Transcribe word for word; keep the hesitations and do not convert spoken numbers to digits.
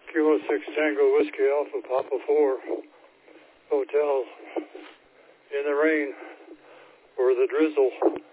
Kilo six Tango Whiskey Alpha Papa four Hotel in the rain or the drizzle.